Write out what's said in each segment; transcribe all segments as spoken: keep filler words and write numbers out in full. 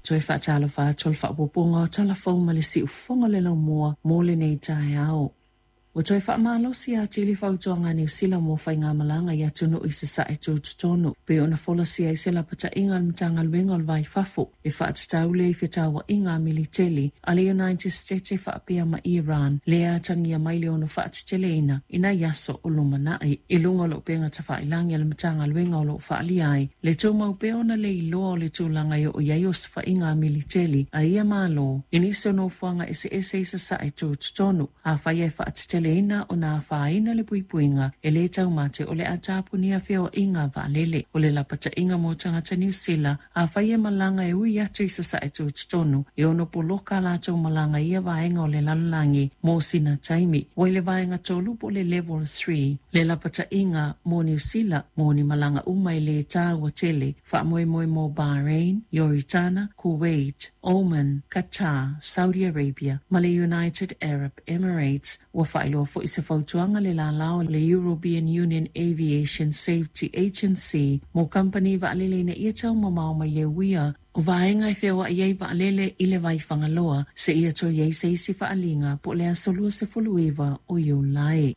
toi fa talo fa tol fa poponga tala fo malisi ufonga le lo mo mo le nei tai au. Wa toi fa malo si a chili fa utonga ni usila mo fa inga malanga ya tunu isisa e tu tonu. Pe ona fola si a isela pata inga mtanga lwenga vai fafo. E fa atataule i fitawa inga militeli. Ale United States e fa apia ma Iran. Lea tangia maile ono fa atitele ina. Ina yaso uluma nai. Ilunga lo penga tafa ilangi al mtanga lwenga lo fa aliai. Le tuma upe ona le iloa le tulanga yo o yayos fa inga militeli. A ia malo. Iniso no fuanga ese ese isa sa e tu tonu. A fa ye fa atitele leina o nā whaina le puipuinga e le tau mate o le atapu ni a whio inga waalele o le lapata inga mo tangata New Zealand a whaia malanga e ui atu isa sa e tu tutonu e ono poloka la tau malanga ia vaenga o le lalangi mo sina taimi o le vaenga tolu po le level three le lapata inga mo New Zealand mo ni malanga umai le tāua tele wha moe moe mo Bahrain, Yoritana, Kuwait, Oman, Qatar, Saudi Arabia, Male United Arab Emirates wa whailo fo isa fautuanga le la lao le European Union Aviation Safety Agency mo company va alele na ia tau mamau mai le wia o vaenga i whiwa iei va alele i le vai whangaloa se ia to iei se isi wha alinga po le asolua se fuluiva o Iulai.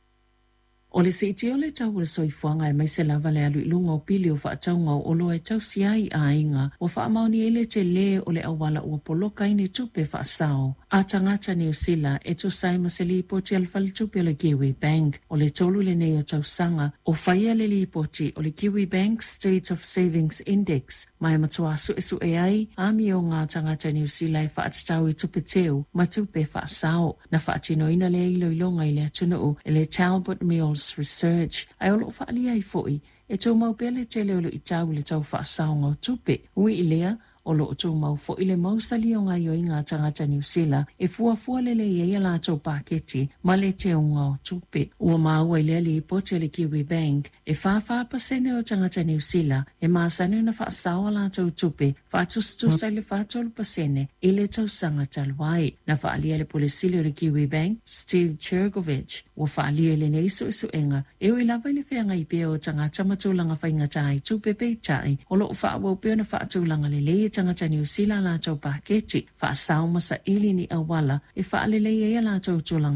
O le se iti o le tau le soifuanga e mai se lava le alu ilunga o pili o whaataunga o lo e tau siai a inga o whaamauni e le te le o le awala ua poloka ini tupe whaasao. A tangata New Zealand e to saima se li poti al fali tupe o le Kiwi Bank o le tolu le nei o tau sanga o whaia le li poti o le Kiwi Bank State of Savings Index mai matua su e su e ai a mi o ngā tangata New Zealand e whaatatau i tupe teo ma tupe whaasao na whaatino ina le ilo ilonga i le atunu e le Talbot Mills Research ai o lo whaalia i foi e tō mau pele tele o lo i tau le tau whaasao ngau tupe ui i lea o lo tō mau fo i le mausali o ngai o i ngā tangata New Zealand e fua fua lele i eia la tō paketi ma le te o ngau tupe. Ua maua i lea li i pote le Kiwi Bank e whawha pasene o tangata New Zealand e maasane na whaasawa la tō tupe whaatustusai le whaatolu pasene i le tau sanga talwai. Na whaalia le polisili o le Kiwi Bank Steve Chergovich ua whaalia le neiso isu enga e o i lava i le whianga i pia o tangata matulanga whaingatai tupe peitai o lo whaawau pia na whaatulanga le le tangata New Zealand la tau paketi whaasau masa ili ni awala e whaalele ia la tau tulanga